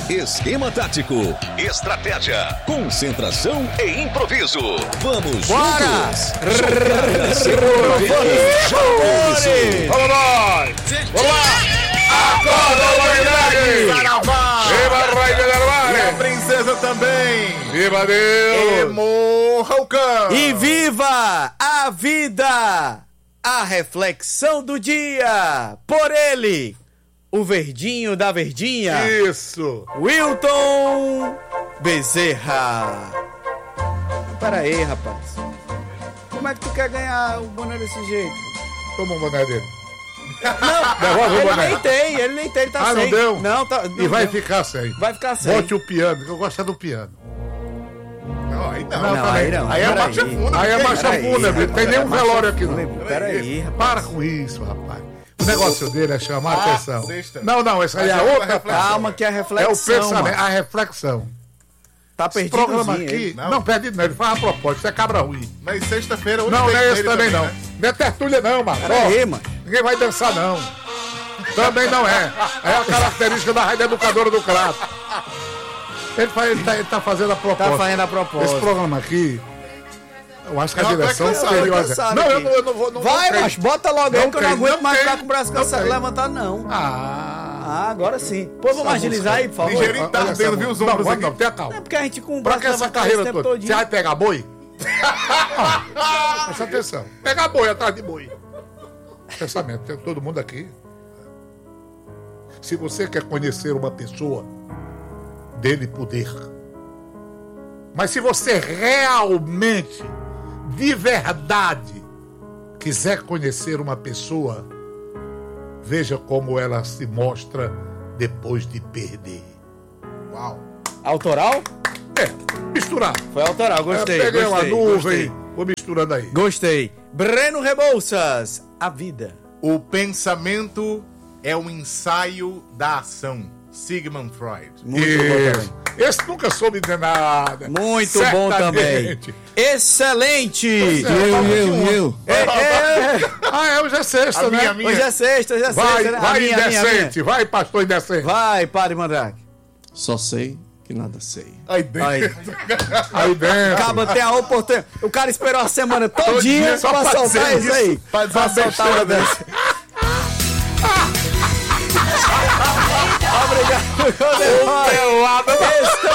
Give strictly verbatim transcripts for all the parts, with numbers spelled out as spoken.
Esquema tático, estratégia, concentração e improviso. Vamos Bora! juntos. Jogada segunda vez. Vamos nós! Vamos lá! Acorda, humanidade! Viva Rainha del Mar! E a princesa também! Viva Deus! E morra o cão! E viva a vida! A reflexão do dia! Por ele, o verdinho da verdinha. Isso! Wilton Bezerra. Pera aí, rapaz. Como é que tu quer ganhar o boné desse jeito? Toma um boné dele. Não, Devolve o ele boné. nem tem, ele nem tem, ele tá Ah, sem. não deu? Não, tá, E não vai deu. ficar sem. Vai ficar sem. Bote o piano, que eu gosto é do piano. Não, aí não. Não, Não, aí não. Aí é pera marcha fúnebre. Aí é marcha Peraí, fúnebre, não tem nenhum marcha velório aqui não. fúnebre. Pera aí, rapaz. Para com isso, rapaz. O negócio dele é chamar Ah, a atenção. sexta. Não, não, essa aí é Mas a é outra. reflexão. Calma que é a É o reflexão, pensamento, mano. a reflexão. Tá Esse perdido. programa aqui, Não. não, perde não, ele faz a propósito, isso é cabra ruim. Mas sexta-feira... outro Não, não jeito é esse dele também não. né? Não é tertúlia não, mano. Pera Ó, aí, mano. ninguém vai dançar não. Também não é. É a característica da rádio educadora do Crato. Ele, faz, ele, tá, ele tá fazendo a proposta. Tá fazendo a proposta. Esse programa aqui, eu acho que a Não, direção vai cansar, seria... vai cansar Não, aqui. eu não, eu não vou... Não Vai, vou macho, bota logo aí Não que eu não tem, aguento não mais tem, ficar com o braço não cansado tem. levantado, não. Ah... Ah, agora sim. Pô, vamos Essa agilizar aí, por favor. Ligeirinho. Olha tá essa ardendo, mão. viu, os Não, ombros não, aqui? não, tenha É calma. porque a gente com o Pra braço que essa levantado carreira esse tempo toda? todinho. Você vai pegar boi? Ah, presta atenção. Pegar boi atrás de boi. Pensamento, tem todo mundo aqui. Se você quer conhecer uma pessoa, dê-lhe poder. Mas se você realmente, de verdade, quiser conhecer uma pessoa, veja como ela se mostra depois de perder. Uau. Autoral? É, misturar. Foi autoral, gostei. É, peguei gostei, uma nuvem, gostei. vou misturando aí. Gostei. Breno Rebouças, a vida. O pensamento é um ensaio da ação. Sigmund Freud. Muito bom também. Esse nunca soube de nada. Muito bom também. Certamente. Excelente. Eu, eu, eu. É, é, Ah, é, hoje é sexta, A né? minha, a minha. hoje é sexta, hoje é Vai, sexta. né? A vai minha, a minha, a minha. indecente, vai, pastor indecente. Vai, Padre Mandrake. Só sei que nada sei. Aí dentro. Aí. Aí dentro. Acaba tem a oportunidade. O cara esperou a semana todinha Só pra pra soltar dizer isso aí. isso. Pra dizer Pra uma soltar uma besteira dessa. Obrigado, Codemora.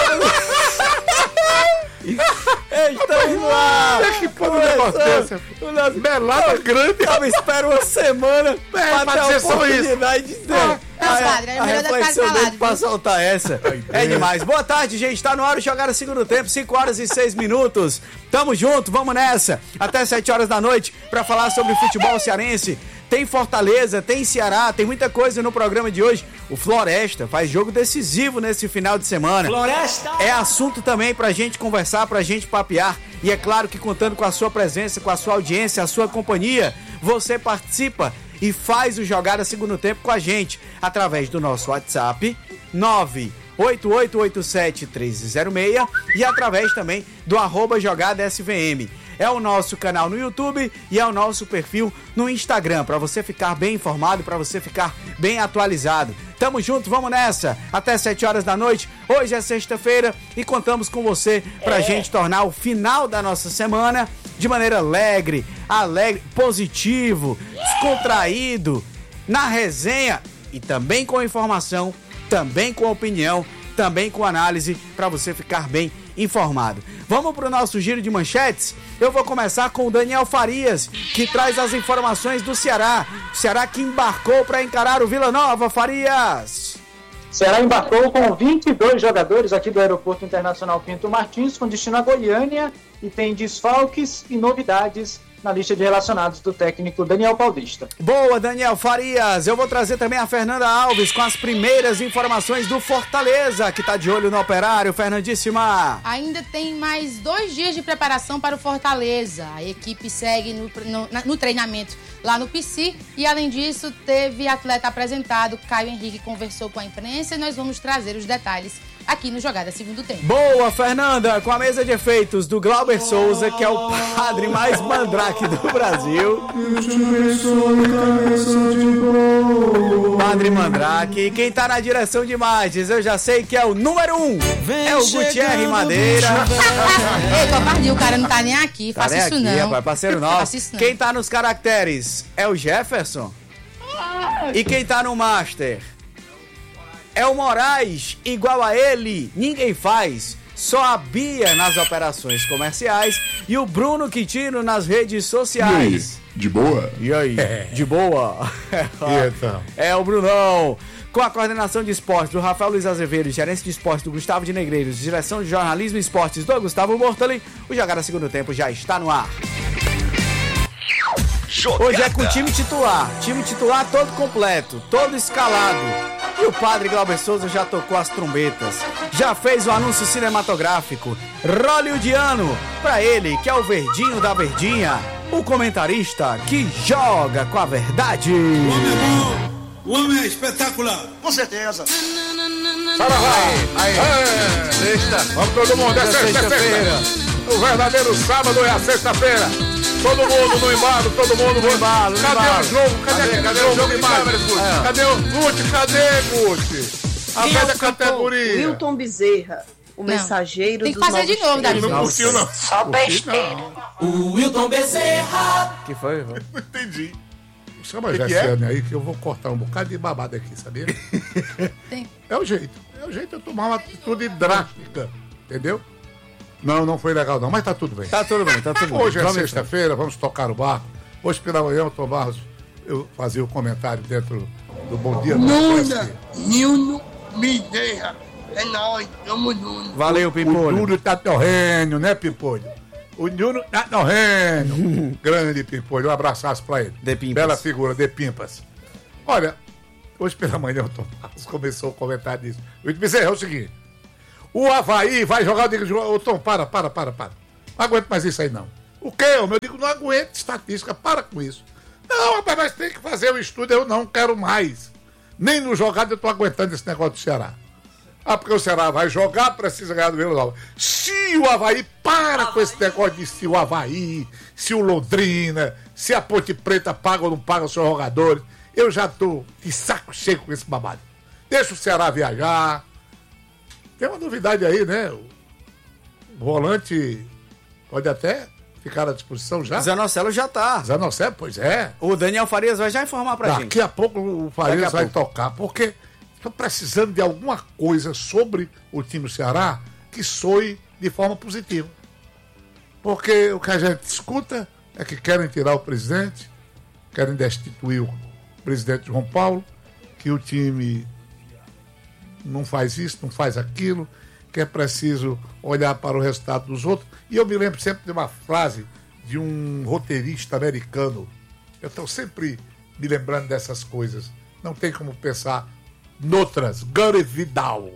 Estamos... Estamos no ar. É que pô, um negócio desse. O nosso... Melada grande. Tava esperando uma semana pra pra ter a dizer só oportunidade de dizer. Ah, Mas, padre, é a melhor eu ficar reflexão calado, dele pra viu? soltar essa. É demais. Boa tarde, gente. Tá no hora de jogar o segundo tempo, cinco horas e seis minutos. Tamo junto, vamos nessa. Até sete horas da noite pra falar sobre futebol cearense. Tem Fortaleza, tem Ceará, tem muita coisa no programa de hoje. O Floresta faz jogo decisivo nesse final de semana. Floresta! É assunto também pra gente conversar, pra gente papear. E é claro que contando com a sua presença, com a sua audiência, a sua companhia, você participa e faz o Jogada Segundo Tempo com a gente através do nosso WhatsApp nove oito oito oito sete três zero seis e através também do arroba Jogada S V M. É o nosso canal no YouTube e é o nosso perfil no Instagram, para você ficar bem informado, para você ficar bem atualizado. Tamo junto, vamos nessa. Até sete horas da noite. Hoje é sexta-feira e contamos com você pra gente tornar o final da nossa semana de maneira alegre, alegre, positivo, descontraído, na resenha e também com informação, também com opinião, também com análise, para você ficar bem informado. Vamos pro nosso giro de manchetes? Eu vou começar com o Daniel Farias, que traz as informações do Ceará. O Ceará que embarcou para encarar o Vila Nova. Farias! Ceará embarcou com vinte e dois jogadores aqui do Aeroporto Internacional Pinto Martins, com destino a Goiânia, e tem desfalques e novidades na lista de relacionados do técnico Daniel Paulista. Boa, Daniel Farias. Eu vou trazer também a Fernanda Alves com as primeiras informações do Fortaleza, que tá de olho no Operário. Fernandíssima. Ainda tem mais dois dias de preparação para o Fortaleza. A equipe segue no, no, no treinamento lá no P C. E, além disso, teve atleta apresentado. Caio Henrique conversou com a imprensa e nós vamos trazer os detalhes aqui no Jogada Segundo Tempo. Boa, Fernanda, com a mesa de efeitos do Glauber Souza, que é o padre mais mandrake do Brasil. Padre Mandrake. E quem tá na direção de imagens, eu já sei que é o número um. É o Gutierre Madeira. Ei, covardia, o cara não tá nem aqui. Tá Faça nem isso aqui, não. rapaz, parceiro nosso. Faça isso não. Quem tá nos caracteres é o Jefferson. E quem tá no master é o Moraes, igual a ele, ninguém faz. Só a Bia nas operações comerciais e o Bruno Quintino nas redes sociais. E aí, de boa? E aí, É. de boa? E então? É o Brunão. Com a coordenação de esportes do Rafael Luiz Azevedo, gerência de esportes do Gustavo de Negreiros, direção de jornalismo e esportes do Gustavo Bortoli, o Jogada Segundo Tempo já está no ar. Jogada. Hoje é com o time titular, time titular todo completo, todo escalado. E o padre Glauber Souza já tocou as trombetas, já fez o anúncio cinematográfico. Role o Diano, pra ele que é o verdinho da verdinha, o comentarista que joga com a verdade. O homem é bom, o homem é espetacular. Com certeza. Saravá! Aí, aí. Sexta. Vamos todo mundo, é sexta, é sexta. O verdadeiro sábado é a sexta-feira. Todo mundo no embalo, todo mundo no embalo. Cadê embalo. o jogo? Cadê, Cadê, cadê, cadê o o jogo jogo de de imagem? câmeras, Guti? É. Cadê o Guti? Cadê, Guti? A Quem é velha o cantor? categoria. Wilton Bezerra, o Não. mensageiro Tem que dos fazer de novos novo, Davi. Ele não tempos. curtiu, não. Só besteira. O Wilton Bezerra. Que foi? foi? Não entendi. Chama a Que que Jessiane aí que eu vou cortar um bocado de babado aqui, sabia? Tem. É o jeito. É o jeito de eu tomar uma atitude drástica. Entendeu? Não, não foi legal não, mas tá tudo bem. Tá tudo bem, tá tudo bem. Hoje é Vamos em sexta-feira, vamos tocar o barco. Hoje pela manhã o Tom Barros, eu fazia o comentário dentro do Bom Dia. Nuna, Nilno, Mideira. É nóis, tamo junto. Valeu, O Pimpolho. Nuno tá torrendo, né, Pimpolho? O Nuno tá torrendo. Grande Pimpolho, um abraçaço pra ele. De Pimpas. Bela figura, de Pimpas. Olha, hoje pela manhã o Tom Barros começou o comentário disso. Eu disse, é o seguinte, o Avaí vai jogar, eu digo, ô Tom, para, para, para, para. Não aguento mais isso aí não. O quê? Eu digo, não aguento estatística, para com isso. Não, rapaz, mas tem que fazer o estudo, eu não quero mais. Nem no jogado eu tô aguentando esse negócio do Ceará. Ah, porque o Ceará vai jogar, precisa ganhar do Vila Nova. Se o Avaí, para com esse negócio de se o Avaí, se o Londrina, se a Ponte Preta paga ou não paga os seus jogadores. Eu já tô de saco cheio com esse babado. Deixa o Ceará viajar. Tem uma novidade aí, né? O volante pode até ficar à disposição já. Zanocelo já tá. Zanocelo, pois é. O Daniel Farias vai já informar pra Daqui gente. a pouco o Farias Daqui a vai pouco. tocar, porque estou precisando de alguma coisa sobre o time do Ceará que soe de forma positiva. Porque o que a gente escuta é que querem tirar o presidente, querem destituir o presidente João Paulo, que o time não faz isso, não faz aquilo, que é preciso olhar para o resultado dos outros. E eu me lembro sempre de uma frase de um roteirista americano. Eu estou sempre me lembrando dessas coisas. Não tem como pensar noutras. Gary Vidal.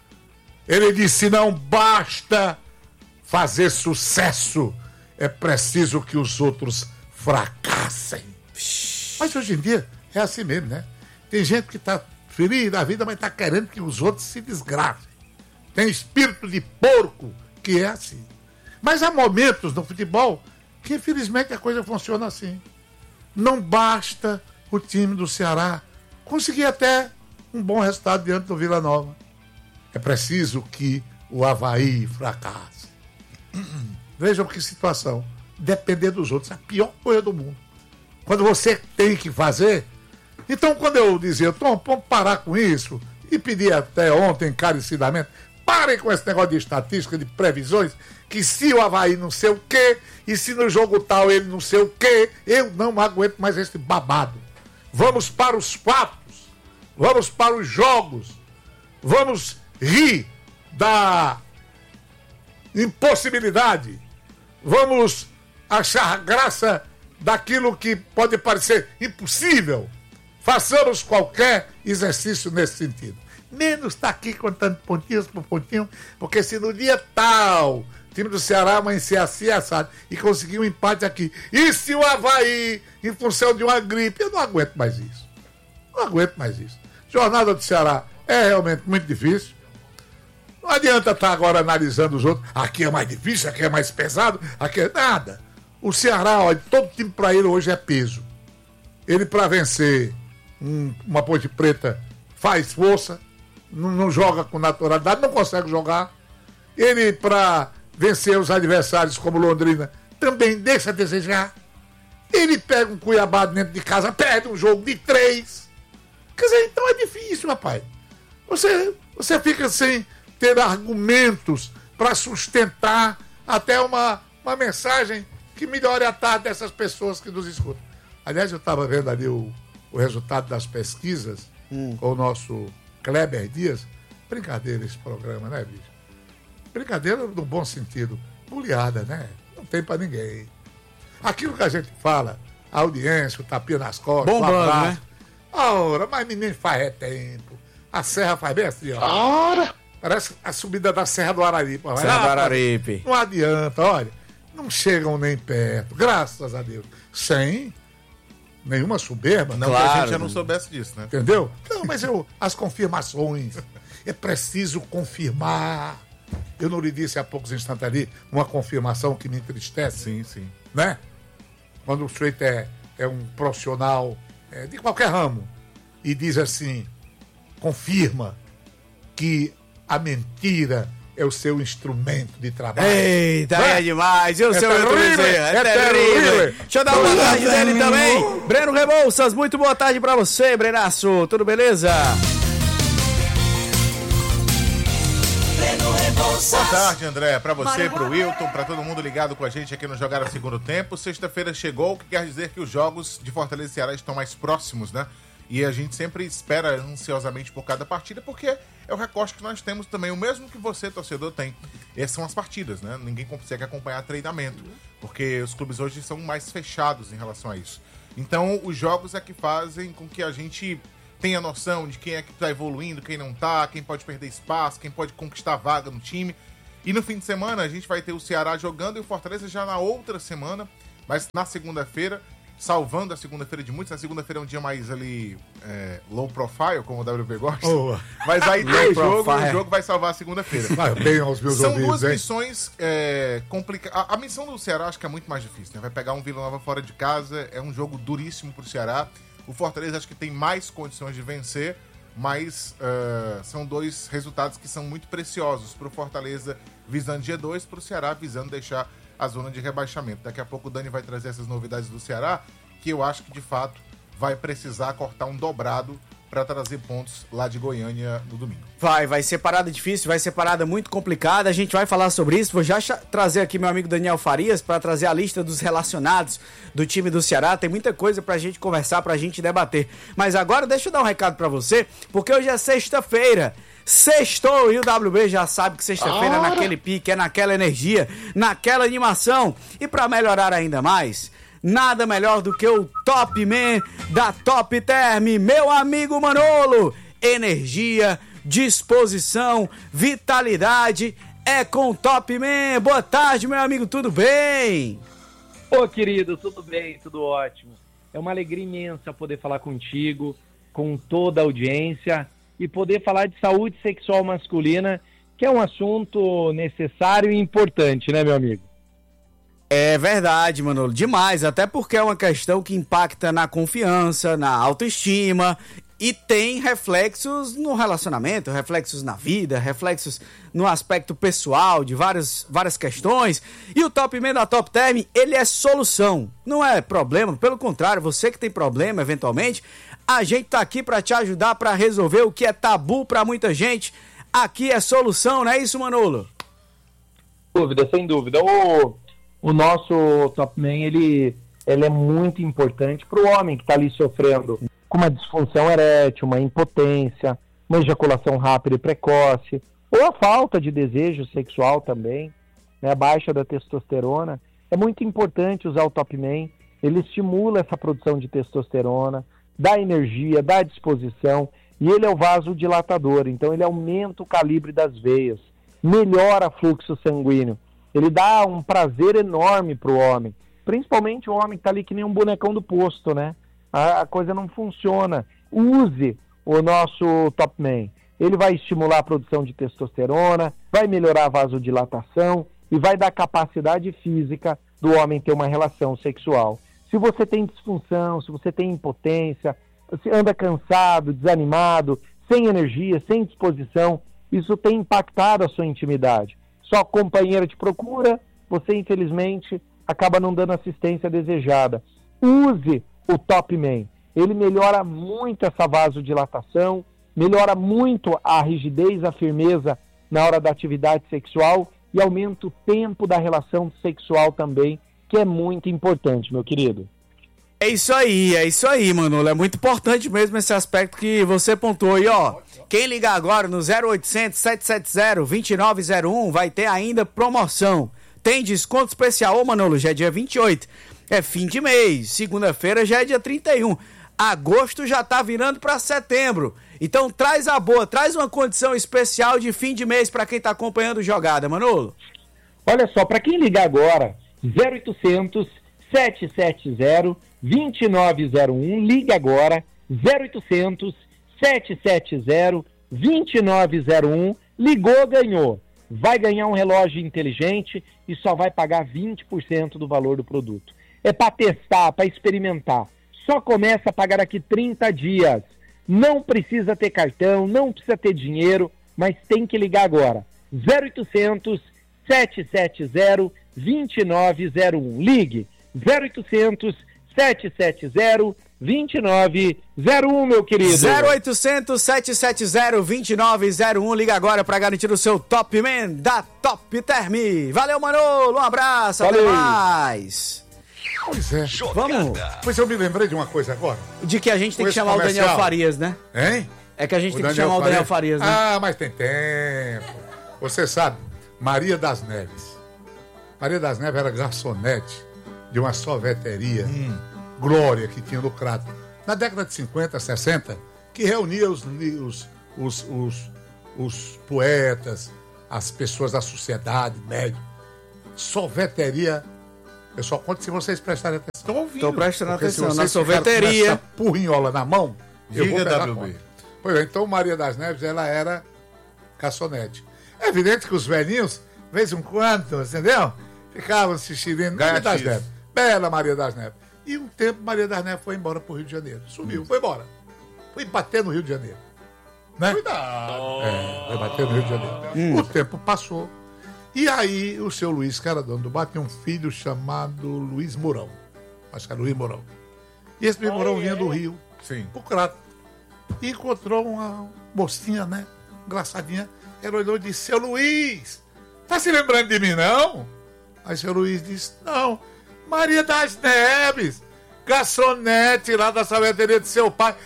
Ele disse, não basta fazer sucesso, é preciso que os outros fracassem. Mas hoje em dia é assim mesmo, né? Tem gente que está feliz da vida, mas está querendo que os outros se desgracem. Tem espírito de porco que é assim. Mas há momentos no futebol que infelizmente a coisa funciona assim. Não basta o time do Ceará conseguir até um bom resultado diante do Vila Nova. É preciso que o Avaí fracasse. Vejam que situação. Depender dos outros é a pior coisa do mundo. Quando você tem que fazer. Então, quando eu dizia, Tom, vamos parar com isso, e pedi até ontem encarecidamente, parem com esse negócio de estatística, de previsões, que se o Avaí não sei o quê, e se no jogo tal ele não sei o quê, eu não aguento mais esse babado. Vamos para os fatos, vamos para os jogos, vamos rir da impossibilidade, vamos achar graça daquilo que pode parecer impossível. Façamos qualquer exercício nesse sentido. Menos estar aqui contando pontinhos por pontinho, porque se no dia tal time do Ceará amanhecer assim, assado, e conseguir um empate aqui. E se o Avaí, em função de uma gripe, eu não aguento mais isso. Não aguento mais isso. Jornada do Ceará é realmente muito difícil. Não adianta estar agora analisando os outros. Aqui é mais difícil, aqui é mais pesado, aqui é nada. O Ceará, olha, todo time para ele hoje é peso. Ele, para vencer um, uma Ponte Preta, faz força, não, não joga com naturalidade, não consegue jogar. Ele, para vencer os adversários como Londrina, também deixa a desejar. Ele pega um Cuiabá dentro de casa, perde um jogo de três. Quer dizer, então é difícil, rapaz. Você, você fica sem ter argumentos para sustentar até uma, uma mensagem que melhore a tarde dessas pessoas que nos escutam. Aliás, eu estava vendo ali o, o resultado das pesquisas hum. com o nosso Kleber Dias. Brincadeira esse programa, né, bicho? Brincadeira no bom sentido. Bulhada, né? Não tem para ninguém. Aquilo que a gente fala, a audiência, o tapinha nas costas, Bombando, o abraço. Né? Ora, mas menino faz é tempo. A serra faz bem assim, ó. Ora! Parece a subida da Serra do Araripe. Vai Serra lá, do Araripe. Não adianta, olha. Não chegam nem perto, graças a Deus. Sem nenhuma soberba. Não claro, que a gente já não soubesse disso, né? Entendeu? Não, mas eu, as confirmações. É preciso confirmar. Eu não lhe disse há poucos instantes ali uma confirmação que me entristece. Sim, sim. Né? Quando o sujeito é, é um profissional é, de qualquer ramo e diz assim, confirma que a mentira é o seu instrumento de trabalho. Eita, é, é demais. E o é seu terrível, é, é terrível. terrível. Deixa eu dar uma boa tarde dele também. Breno Rebouças, muito boa tarde pra você, Brenaço. Tudo beleza? Boa tarde, André. Pra você, pro Wilton, pra todo mundo ligado com a gente aqui no Jogar no Segundo Tempo. Sexta-feira chegou, o que quer dizer que os jogos de Fortaleza e Ceará estão mais próximos, né? E a gente sempre espera ansiosamente por cada partida, porque é o recorte que nós temos também, o mesmo que você, torcedor, tem. Essas são as partidas, né? Ninguém consegue acompanhar treinamento, porque os clubes hoje são mais fechados em relação a isso. Então, os jogos é que fazem com que a gente tenha noção de quem é que tá evoluindo, quem não tá, quem pode perder espaço, quem pode conquistar vaga no time. E no fim de semana, a gente vai ter o Ceará jogando e o Fortaleza já na outra semana, mas na segunda-feira, salvando a segunda-feira de muitos. A segunda-feira é um dia mais ali é, low profile, como o W B gosta. Oh. Mas aí tem o jogo e o jogo vai salvar a segunda-feira. Bem aos meus São ouvidos, duas hein? missões é, complicadas. A, a missão do Ceará acho que é muito mais difícil, né? Vai pegar um Vila Nova fora de casa, é um jogo duríssimo pro Ceará. O Fortaleza acho que tem mais condições de vencer, mas uh, são dois resultados que são muito preciosos pro Fortaleza visando G dois, pro Ceará visando deixar a zona de rebaixamento. Daqui a pouco o Dani vai trazer essas novidades do Ceará, que eu acho que de fato vai precisar cortar um dobrado para trazer pontos lá de Goiânia no domingo. Vai, vai ser parada difícil, vai ser parada muito complicada, a gente vai falar sobre isso. Vou já trazer aqui meu amigo Daniel Farias para trazer a lista dos relacionados do time do Ceará. Tem muita coisa pra gente conversar, pra gente debater. Mas agora deixa eu dar um recado para você, porque hoje é sexta-feira. Sextou e o W B já sabe que sexta-feira é naquele pique, é naquela energia, naquela animação. E para melhorar ainda mais, nada melhor do que o Top Man da Top Term, meu amigo Manolo. Energia, disposição, vitalidade é com o Top Man. Boa tarde, meu amigo, tudo bem? Ô, querido, tudo bem, tudo ótimo. É uma alegria imensa poder falar contigo, com toda a audiência, e poder falar de saúde sexual masculina, que é um assunto necessário e importante, né, meu amigo? É verdade, Manolo, demais, até porque é uma questão que impacta na confiança, na autoestima e tem reflexos no relacionamento, reflexos na vida, reflexos no aspecto pessoal de várias, várias questões. E o Top Man da Top Term, ele é solução, não é problema, pelo contrário, você que tem problema eventualmente, a gente tá aqui para te ajudar para resolver o que é tabu para muita gente. Aqui é solução, não é isso, Manolo? Sem dúvida, sem dúvida. O, o nosso Top Man, ele, ele é muito importante para o homem que está ali sofrendo com uma disfunção erétil, uma impotência, uma ejaculação rápida e precoce, ou a falta de desejo sexual também, né, a baixa da testosterona. É muito importante usar o Top Man, ele estimula essa produção de testosterona, dá energia, dá disposição, e ele é o vasodilatador, então ele aumenta o calibre das veias, melhora o fluxo sanguíneo, ele dá um prazer enorme para o homem, principalmente o homem que está ali que nem um bonecão do posto, né? A, a coisa não funciona. Use o nosso Top Man. Ele vai estimular a produção de testosterona, vai melhorar a vasodilatação e vai dar capacidade física do homem ter uma relação sexual. Se você tem disfunção, se você tem impotência, se anda cansado, desanimado, sem energia, sem disposição, isso tem impactado a sua intimidade. Sua companheira te procura, você infelizmente acaba não dando assistência desejada. Use o Top Man. Ele melhora muito essa vasodilatação, melhora muito a rigidez, a firmeza na hora da atividade sexual e aumenta o tempo da relação sexual também, que é muito importante, meu querido. É isso aí, é isso aí, Manolo. É muito importante mesmo esse aspecto que você pontuou aí, ó. Quem ligar agora no zero oitocentos, sete sete zero, dois nove zero um vai ter ainda promoção. Tem desconto especial, ô Manolo, já é dia vinte e oito. É fim de mês, segunda-feira já é dia trinta e um. Agosto já tá virando para setembro. Então traz a boa, traz uma condição especial de fim de mês para quem tá acompanhando jogada, Manolo. Olha só, para quem ligar agora, zero oitocentos, sete sete zero, dois nove zero um, liga agora, zero oitocentos, sete sete zero, dois nove zero um, ligou, ganhou. Vai ganhar um relógio inteligente e só vai pagar vinte por cento do valor do produto. É para testar, para experimentar. Só começa a pagar aqui trinta dias. Não precisa ter cartão, não precisa ter dinheiro, mas tem que ligar agora. zero oitocentos, sete sete zero, dois nove zero um. Ligue. zero oitocentos, sete sete zero, dois nove zero um, meu querido. zero oitocentos, sete sete zero, dois nove zero um. Liga agora para garantir o seu Top Man da Top Term. Valeu, Manolo. Um abraço. Valeu. Até mais. Pois é. Vamos. Pois eu me lembrei de uma coisa agora. De que a gente tem Com que esse chamar comercial. o Daniel Farias, né? Hein? É que a gente O tem que Daniel chamar o Daniel Farias, né? Ah, mas tem tempo. Você sabe, Maria das Neves. Maria das Neves era garçonete de uma sorveteria, hum. Glória, que tinha no Crato. Na década de cinquenta, sessenta, que reunia os, os, os, os, os poetas, as pessoas da sociedade média. Sorveteria. Eu só conto se vocês prestarem atenção. Estou ouvindo. Estou prestando Porque atenção. se Na vocês ficarem sorveteria. com essa porrinhola na mão, eu vou Diga, pegar W B. conta. Pois é, então Maria das Neves, ela era garçonete. É evidente que os velhinhos, de vez em quando, entendeu? Ficavam assistindo Maria das Neves. Bela Maria das Neves. E um tempo Maria das Neves foi embora pro Rio de Janeiro. Sumiu, Isso. foi embora. Foi bater no Rio de Janeiro. Né? Cuidado. É, foi bater no Rio de Janeiro. Hum. O tempo passou. E aí o seu Luiz, que era dono do bar, tinha um filho chamado Luiz Mourão. Acho que era Luiz Mourão. E esse Luiz Mourão vinha do Rio, Sim. pro Crato. E encontrou uma mocinha, né? Engraçadinha. Ela olhou e disse: seu Luiz, tá se lembrando de mim, não? Aí seu Luiz disse: não, Maria das Neves, garçonete lá da sorveteria de seu pai.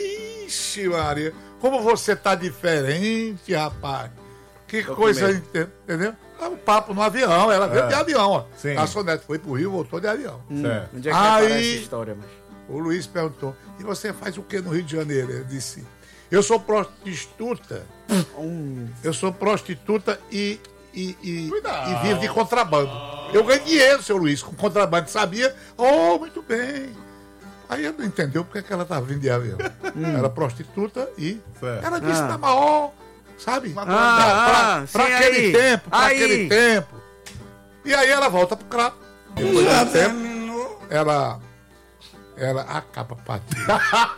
Vixe, Maria, como você tá diferente, rapaz. Que Tô coisa, entendeu? O papo no avião, ela veio É. de avião, ó. Sim. Garçonete foi pro Rio, voltou de avião. Certo. Onde é que Aí- aparece essa história, mas? O Luiz perguntou: e você faz o que no Rio de Janeiro? Ele disse: eu sou prostituta. Eu sou prostituta e, e, e, e vivo de contrabando. Eu ganho dinheiro, seu Luiz, com contrabando. Sabia? Oh, muito bem. Aí ele não entendeu porque que ela estava vindo de avião. Era prostituta e Certo. ela disse Ah. na maior, sabe? Ah, pra ah, pra sim, aquele aí. tempo, pra Aí. aquele tempo. E aí ela volta pro Crato. Depois de um tempo, ela, ela acaba partida.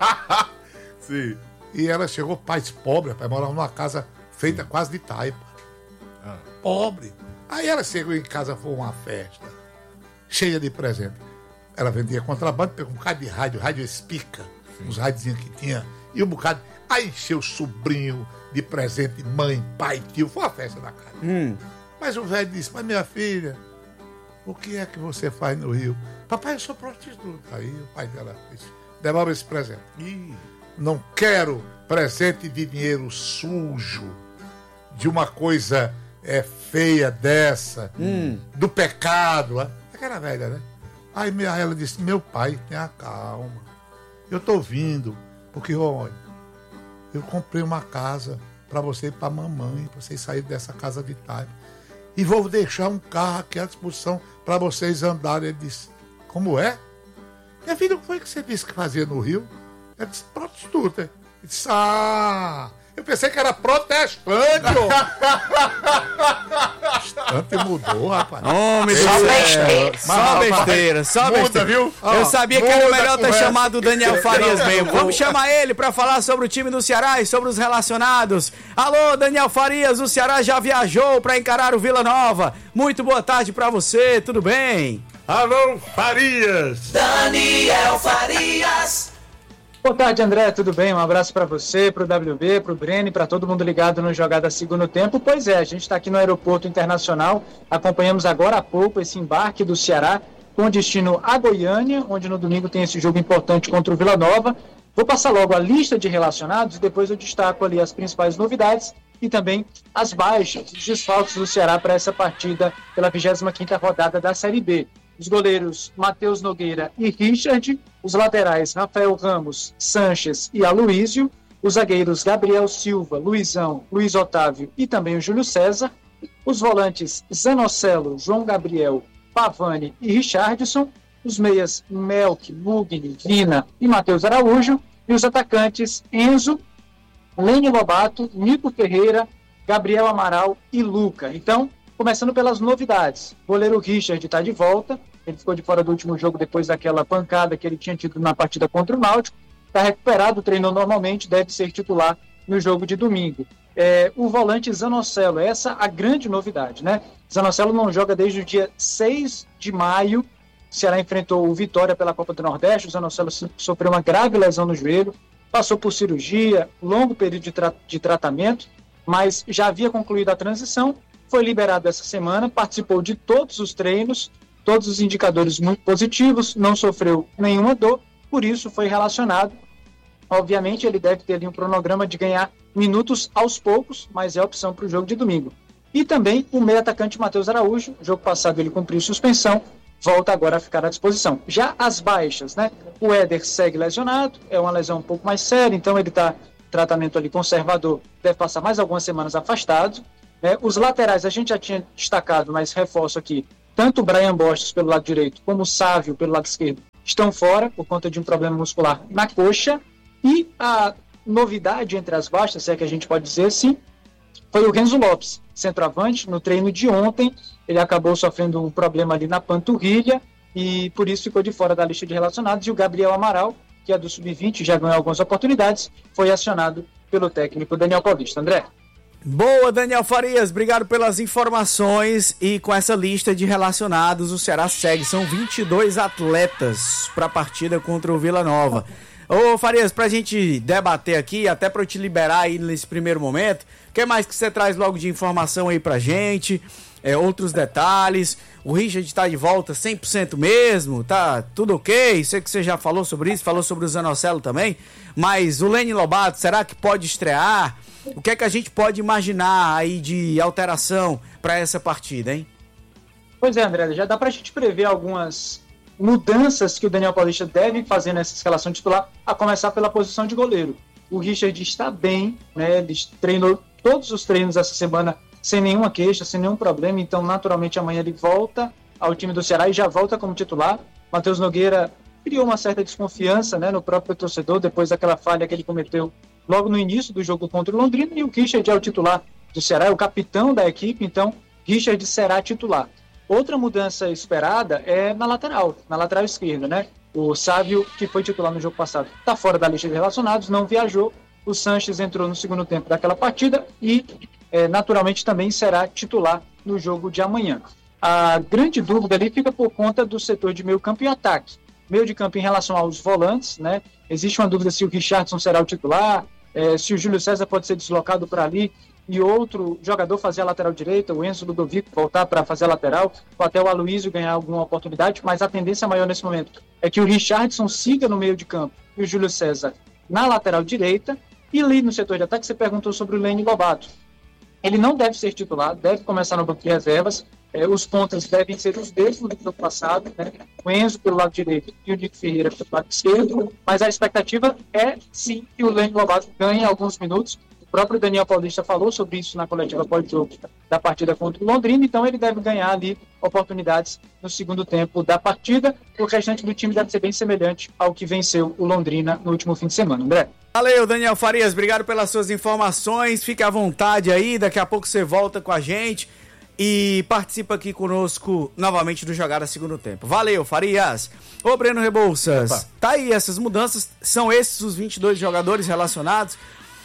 Sim. E ela chegou, pais pobres, rapaz, morava numa casa feita quase de taipa. Ah. Pobre. Aí ela chegou em casa, foi uma festa, cheia de presente. Ela vendia contrabando, pegou um bocado de rádio, rádio espica, uns rádiozinhos que tinha, e um bocado. Aí encheu o sobrinho de presente, mãe, pai, tio, foi uma festa da casa. Hum. Mas o velho disse: mas minha filha, o que é que você faz no Rio? Papai, eu sou prostituta. Aí o pai dela disse: devolve esse presente. Ih. Não quero presente de dinheiro sujo, de uma coisa é, feia dessa, Hum. do pecado. Né? Aquela velha, né? Aí minha- ela disse: meu pai, tenha calma. Eu tô vindo, porque, olha, eu comprei uma casa para você e para mamãe, para vocês saírem dessa casa de taipa. e vou deixar um carro aqui à disposição para vocês andarem. Ele disse, como é? Minha filha, o que foi que você disse que fazia no Rio? Ela disse, prostituta. Ele disse, ah, eu pensei que era protestante. Protestante mudou, rapaz. Homem do céu. Só besteira, só Muda, besteira. viu? Eu Ó, sabia que era muda melhor a ter conversa. chamado o Daniel Farias mesmo. Vamos chamar ele pra falar sobre o time do Ceará e sobre os relacionados. Alô, Daniel Farias, o Ceará já viajou pra encarar o Vila Nova. Muito boa tarde pra você, tudo bem? Alô, Farias. Daniel Farias. Boa tarde, André, tudo bem? Um abraço para você, para o W B, para o Breno, para todo mundo ligado no Jogada Segundo Tempo. Pois é, a gente está aqui no Aeroporto Internacional, acompanhamos agora há pouco esse embarque do Ceará com destino a Goiânia, onde no domingo tem esse jogo importante contra o Vila Nova. Vou passar logo a lista de relacionados e depois eu destaco ali as principais novidades e também as baixas, os desfalques do Ceará para essa partida pela vigésima quinta rodada da Série B. Os goleiros Matheus Nogueira e Richard, os laterais Rafael Ramos, Sanches e Aloísio, os zagueiros Gabriel Silva, Luizão, Luiz Otávio e também o Júlio César, os volantes Zanocelo, João Gabriel, Pavani e Richardson, os meias Melk, Mugni, Vina e Matheus Araújo, e os atacantes Enzo, Lênio Lobato, Nico Ferreira, Gabriel Amaral e Luca. Então, começando pelas novidades, o goleiro Richard está de volta, ele ficou de fora do último jogo depois daquela pancada que ele tinha tido na partida contra o Náutico, está recuperado, treinou normalmente, deve ser titular no jogo de domingo. É, o volante Zanocelo, essa a grande novidade, né? Zanocelo não joga desde o dia seis de maio, o Ceará enfrentou o Vitória pela Copa do Nordeste, o Zanocelo sofreu uma grave lesão no joelho, passou por cirurgia, longo período de, tra- de tratamento, mas já havia concluído a transição, foi liberado essa semana, participou de todos os treinos, todos os indicadores muito positivos, não sofreu nenhuma dor, por isso foi relacionado. Obviamente ele deve ter ali um cronograma de ganhar minutos aos poucos, mas é opção para o jogo de domingo. E também o meio atacante Matheus Araújo, jogo passado ele cumpriu suspensão, volta agora a ficar à disposição. Já as baixas, né? O Éder segue lesionado, é uma lesão um pouco mais séria, então ele está em tratamento ali conservador, deve passar mais algumas semanas afastado. É, os laterais a gente já tinha destacado, mas reforço aqui, tanto o Brian Bostos pelo lado direito como o Sávio pelo lado esquerdo estão fora por conta de um problema muscular na coxa. E a novidade entre as baixas, se é que a gente pode dizer assim, foi o Renzo Lopes, centroavante. No treino de ontem ele acabou sofrendo um problema ali na panturrilha e por isso ficou de fora da lista de relacionados. E o Gabriel Amaral, que é do sub vinte, já ganhou algumas oportunidades, foi acionado pelo técnico Daniel Paulista. André? Boa, Daniel Farias, obrigado pelas informações. E com essa lista de relacionados, o Ceará segue. São vinte e dois atletas para a partida contra o Vila Nova. Ô Farias, pra gente debater aqui, até pra eu te liberar aí nesse primeiro momento, o que mais que você traz logo de informação aí pra gente? É, outros detalhes, o Richard tá de volta cem por cento mesmo, tá tudo ok? Sei que você já falou sobre isso, falou sobre o Zanocelo também, mas o Lênio Lobato, será que pode estrear? O que é que a gente pode imaginar aí de alteração pra essa partida, hein? Pois é, André, já dá pra gente prever algumas mudanças que o Daniel Paulista deve fazer nessa escalação titular, a começar pela posição de goleiro. O Richard está bem, né? Ele treinou todos os treinos essa semana sem nenhuma queixa, sem nenhum problema, então naturalmente amanhã ele volta ao time do Ceará e já volta como titular. Matheus Nogueira criou uma certa desconfiança, né, no próprio torcedor depois daquela falha que ele cometeu logo no início do jogo contra o Londrina, e o Richard é o titular do Ceará, é o capitão da equipe, então Richard será titular. Outra mudança esperada é na lateral, na lateral esquerda, né? O Sávio, que foi titular no jogo passado, está fora da lista de relacionados, não viajou. O Sanches entrou no segundo tempo daquela partida e, é, naturalmente, também será titular no jogo de amanhã. A grande dúvida ali fica por conta do setor de meio campo e ataque. Meio de campo em relação aos volantes, né? Existe uma dúvida se o Richardson será o titular, é, se o Júlio César pode ser deslocado para ali e outro jogador fazer a lateral direita, o Enzo Ludovico voltar para fazer a lateral, ou até o Aloísio ganhar alguma oportunidade, mas a tendência maior nesse momento é que o Richardson siga no meio de campo e o Júlio César na lateral direita. E ali no setor de ataque você perguntou sobre o Lênio Lobato. Ele não deve ser titular, deve começar no banco de reservas, é, os pontas devem ser os mesmos do jogo passado, né? O Enzo pelo lado direito e o Nico Ferreira pelo lado esquerdo, mas a expectativa é sim que o Lênio Lobato ganhe alguns minutos, O próprio Daniel Paulista falou sobre isso na coletiva pós-jogo da partida contra o Londrina, então ele deve ganhar ali oportunidades no segundo tempo da partida. O restante do time deve ser bem semelhante ao que venceu o Londrina no último fim de semana. André? Valeu, Daniel Farias, obrigado pelas suas informações, fique à vontade aí, daqui a pouco você volta com a gente e participa aqui conosco novamente do Jogada Segundo Tempo. Valeu, Farias. Ô, Breno Rebouças, Opa. Tá aí, essas mudanças, são esses os vinte e dois jogadores relacionados.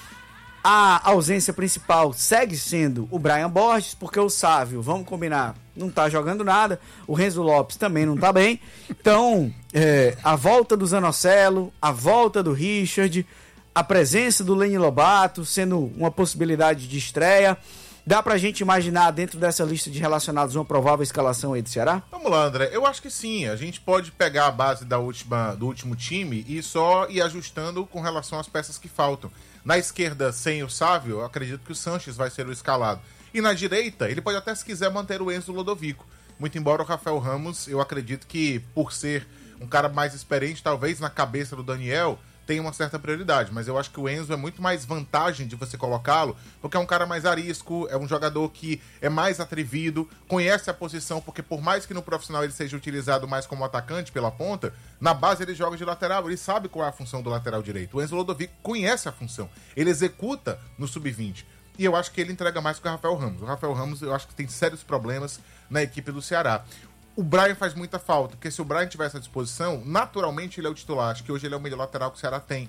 A ausência principal segue sendo o Brian Borges, porque o Sávio, vamos combinar, não tá jogando nada, o Renzo Lopes também não tá bem, então é, a volta do Zanocelo, a volta do Richard, a presença do Lenny Lobato sendo uma possibilidade de estreia. Dá pra gente imaginar dentro dessa lista de relacionados uma provável escalação aí do Ceará? Vamos lá, André. Eu acho que sim. A gente pode pegar a base da última, do último time e só ir ajustando com relação às peças que faltam. Na esquerda, sem o Sávio, eu acredito que o Sanches vai ser o escalado. E na direita, ele pode até, se quiser, manter o Enzo Lodovico. Muito embora o Rafael Ramos, eu acredito que, por ser um cara mais experiente, talvez na cabeça do Daniel, tem uma certa prioridade, mas eu acho que o Enzo é muito mais vantagem de você colocá-lo, porque é um cara mais arisco, é um jogador que é mais atrevido, conhece a posição, porque por mais que no profissional ele seja utilizado mais como atacante pela ponta, na base ele joga de lateral, ele sabe qual é a função do lateral direito. O Enzo Lodovico conhece a função, ele executa no sub vinte, e eu acho que ele entrega mais que o Rafael Ramos. O Rafael Ramos eu acho que tem sérios problemas na equipe do Ceará. O Brian faz muita falta, porque se o Brian tivesse à disposição, naturalmente ele é o titular. Acho que hoje ele é o melhor lateral que o Ceará tem.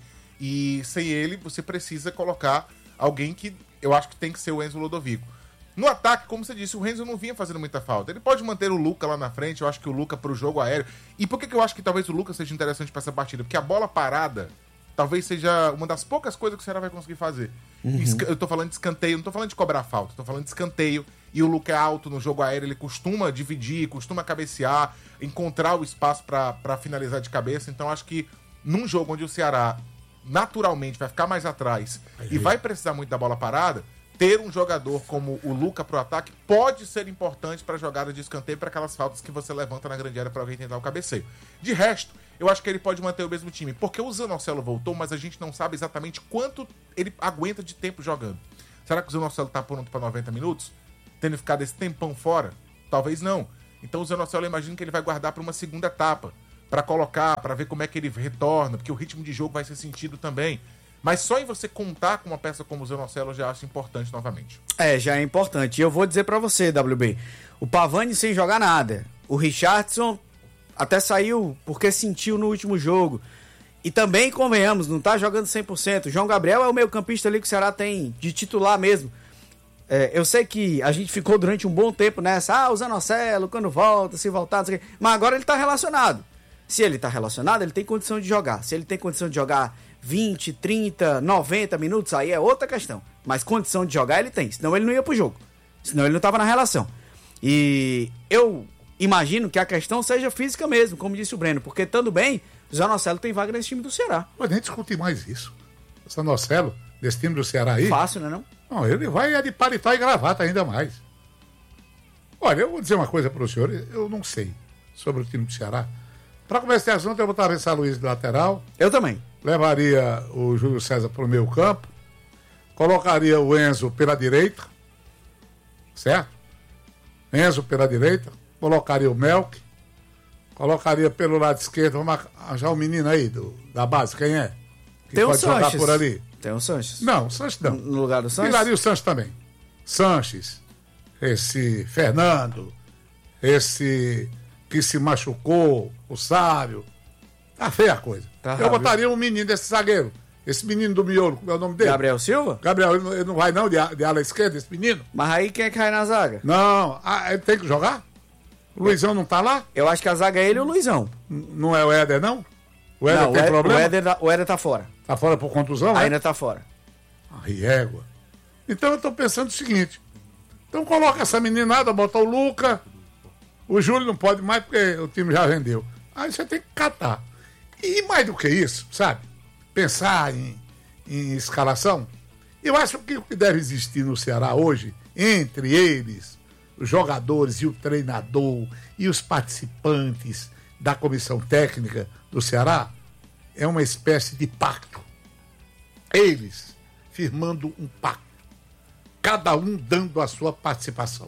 E sem ele, você precisa colocar alguém que eu acho que tem que ser o Enzo Lodovico. No ataque, como você disse, o Renzo não vinha fazendo muita falta. Ele pode manter o Luca lá na frente, eu acho que o Luca pro jogo aéreo. E por que, que eu acho que talvez o Luca seja interessante para essa partida? Porque a bola parada talvez seja uma das poucas coisas que o Ceará vai conseguir fazer. Uhum. Eu tô falando de escanteio, não tô falando de cobrar falta, tô falando de escanteio. E o Luca é alto no jogo aéreo, ele costuma dividir, costuma cabecear, encontrar o espaço para finalizar de cabeça. Então acho que num jogo onde o Ceará naturalmente vai ficar mais atrás Aí. e vai precisar muito da bola parada, ter um jogador como o Luca pro ataque pode ser importante para jogada de escanteio, para aquelas faltas que você levanta na grande área para alguém tentar o cabeceio. De resto, eu acho que ele pode manter o mesmo time, porque o Zanocelo voltou, mas a gente não sabe exatamente quanto ele aguenta de tempo jogando. Será que o Zanocelo tá pronto para noventa minutos? Tendo ficado esse tempão fora? Talvez não. Então o Zanocelo, eu imagino que ele vai guardar para uma segunda etapa, para colocar, para ver como é que ele retorna, porque o ritmo de jogo vai ser sentido também. Mas só em você contar com uma peça como o Zanocelo eu já acho importante novamente. É, já é importante. E eu vou dizer para você, W B, o Pavani sem jogar nada. O Richardson até saiu porque sentiu no último jogo. E também, convenhamos, não tá jogando cem por cento. O João Gabriel é o meio campista ali que o Ceará tem de titular mesmo. É, eu sei que a gente ficou durante um bom tempo nessa, ah, o Zanocelo, quando volta, se voltar, não sei o quê. Mas agora ele tá relacionado. Se ele tá relacionado, ele tem condição de jogar. Se ele tem condição de jogar vinte, trinta, noventa minutos, aí é outra questão. Mas condição de jogar ele tem, senão ele não ia pro jogo. Senão ele não tava na relação. E eu imagino que a questão seja física mesmo, como disse o Breno, porque estando bem, o Zanocelo tem vaga nesse time do Ceará. Pode nem discutir mais isso. O Zanocelo, desse time do Ceará aí... Fácil, né não? Não, ele vai de paletó e gravata ainda mais. Olha, eu vou dizer uma coisa para o senhor, eu não sei sobre o time do Ceará. Para começar esse assunto, eu botaria essa Luiz de lateral. Eu também. Levaria o Júlio César para o meio campo. Colocaria o Enzo pela direita. Certo? Enzo pela direita. Colocaria o Melk. Colocaria pelo lado esquerdo. Vamos arranjar o um menino aí do, da base. Quem é? Que Tem pode o jogar Sanches. por ali. Tem o Sanches. Não, o Sanches não. No lugar do Sanches? Tiraria o Sanches também. Sanches. Esse Fernando. Esse que se machucou. O Sábio. Tá feia a coisa. Tá Eu botaria um menino desse zagueiro. Esse menino do miolo, como é o nome dele? Gabriel Silva? Gabriel, ele não, ele não vai não de, de ala esquerda, esse menino? Mas aí quem é que cai na zaga? Não, ah, ele tem que jogar? O Luizão não tá lá? Eu acho que a zaga é ele e o Luizão. N- não é o Éder, não? O Éder não, tem o Éder, problema? O Éder, o Éder tá fora. Tá fora por contusão, Ainda né? tá fora. Ai, égua. Então eu tô pensando o seguinte. Então coloca essa meninada, bota o Luca. O Júlio não pode mais porque o time já vendeu. Aí você tem que catar. E mais do que isso, sabe? Pensar em, em escalação. Eu acho que o que deve existir no Ceará hoje, entre eles, os jogadores e o treinador e os participantes da comissão técnica do Ceará, é uma espécie de pacto. Eles firmando um pacto, cada um dando a sua participação,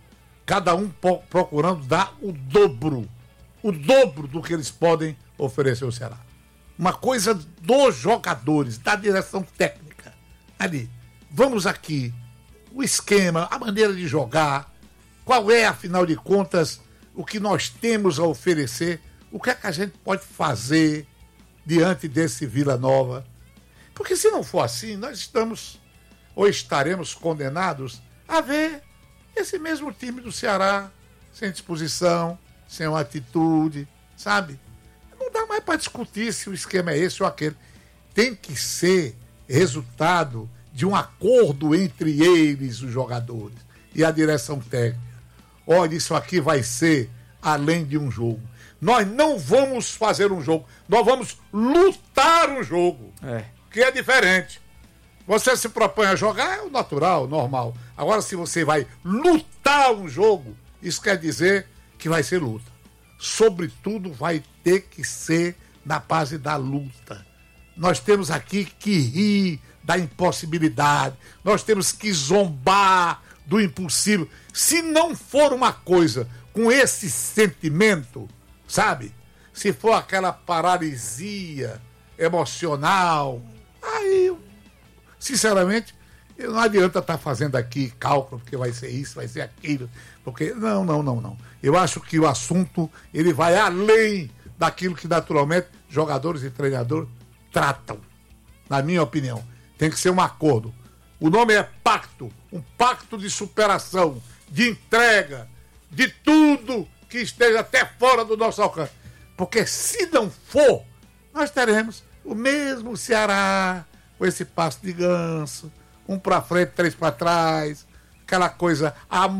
cada um po- procurando dar o dobro, o dobro do que eles podem oferecer ao Ceará. Uma coisa dos jogadores, da direção técnica, ali, vamos aqui, o esquema, a maneira de jogar, qual é, afinal de contas, o que nós temos a oferecer, o que é que a gente pode fazer diante desse Vila Nova. Porque se não for assim, nós estamos ou estaremos condenados a ver esse mesmo time do Ceará sem disposição, sem uma atitude, sabe? Não dá mais para discutir se o esquema é esse ou aquele. Tem que ser resultado de um acordo entre eles, os jogadores, e a direção técnica. Olha, isso aqui vai ser além de um jogo. Nós não vamos fazer um jogo, nós vamos lutar um jogo, É. que é diferente. Você se propõe a jogar, é o natural, o normal. Agora, se você vai lutar um jogo, isso quer dizer que vai ser luta. Sobretudo, vai ter que ser na base da luta. Nós temos aqui que rir da impossibilidade, nós temos que zombar do impossível. Se não for uma coisa com esse sentimento, sabe? Se for aquela paralisia emocional, aí, sinceramente, não adianta estar fazendo aqui cálculo, porque vai ser isso, vai ser aquilo, porque não, não, não, não. Eu acho que o assunto, ele vai além daquilo que naturalmente jogadores e treinadores tratam, na minha opinião. Tem que ser um acordo. O nome é pacto, um pacto de superação, de entrega, de tudo que esteja até fora do nosso alcance. Porque se não for, nós teremos o mesmo Ceará, com esse passo de ganso, um pra frente, três pra trás, aquela coisa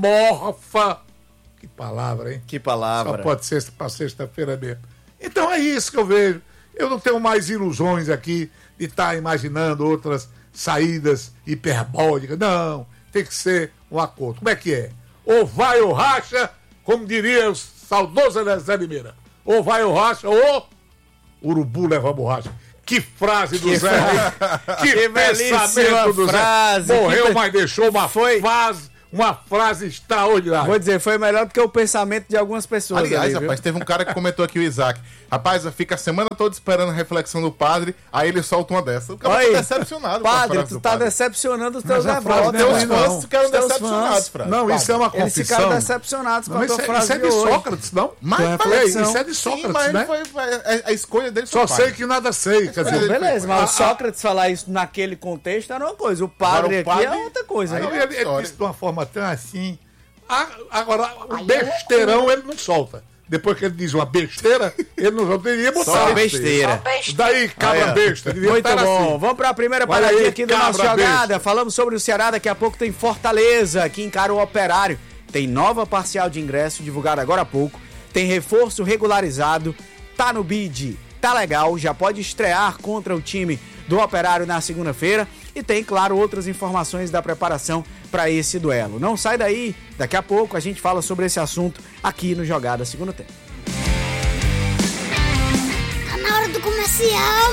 amorfa. Que palavra, hein? Que palavra. Só pode ser pra sexta-feira mesmo. Então é isso que eu vejo. Eu não tenho mais ilusões aqui de estar imaginando outras saídas hiperbólicas. Não, tem que ser um acordo. Como é que é? Ou vai ou racha, como diria o saudoso Zé Limeira. Ou vai ou racha, ou urubu leva a borracha. Que frase do que Zé, que, que pensamento do frase, Zé. Morreu, que... mas deixou uma foi... frase, uma frase extraordinária. Vou dizer, foi melhor do que o pensamento de algumas pessoas. Aliás, ali, rapaz, teve um cara que comentou aqui, o Isaac. Rapaz, fica a semana toda esperando a reflexão do padre, aí ele solta uma dessa. O cara Oi, tá decepcionado. Padre, com a tu do tá padre. decepcionando os teus Mas a frase avós. não é Teus não. fãs ficaram Teus decepcionados, fãs. Fran. Não, isso é uma Eles confissão. ficaram decepcionados com Não, a isso, tua é, frase isso é de hoje. Sócrates, não? Mas, Não é, mas- isso é de Sim, Sócrates, mas né? foi, foi a, a escolha dele Só foi sei padre. que nada sei. Quer Não, dizer, beleza, mas a- o Sócrates falar isso naquele contexto era uma coisa. O padre Agora, o aqui padre- é outra coisa, Aí Não, né? ele, ele disse de uma forma tão assim. Ah, agora, o besteirão ele não solta. Depois que ele diz uma besteira, ele não solta. Ele ia botar. Só besteira. Daí, cabra Ah, é. besta. Devia Muito estar bom. assim. Vamos para a primeira Olha paradinha aí, aqui do nosso cabra Jogada. besta. Falamos sobre o Ceará. Daqui a pouco tem Fortaleza, que encara o Operário. Tem nova parcial de ingresso divulgada agora há pouco. Tem reforço regularizado. Tá no bid. Tá legal. Já pode estrear contra o time do Operário na segunda-feira. E tem, claro, outras informações da preparação para esse duelo. Não sai daí. Daqui a pouco a gente fala sobre esse assunto aqui no Jogada Segundo Tempo. Tá na hora do comercial.